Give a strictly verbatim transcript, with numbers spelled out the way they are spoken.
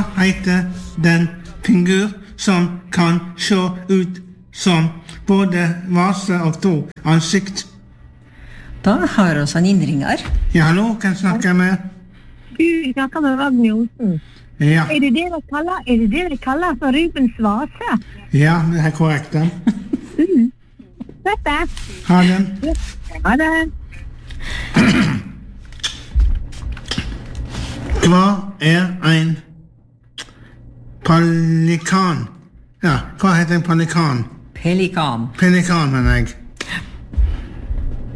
Hva heter den figur som kan se ut som både vase og to ansikt? Da har oss en innringer. Ja, hallo, kan snakke med? Du snakker med Ragnar Olsen. Ja. Er det det dere kaller, er det det dere kaller for Rubens vase? Ja, det er korrekt. Da. Mm. Dette. Ha det. Ha det. Hva er en pelikan? Ja, hva heter en pelikan? Pelikan. Pelikan, mener jeg.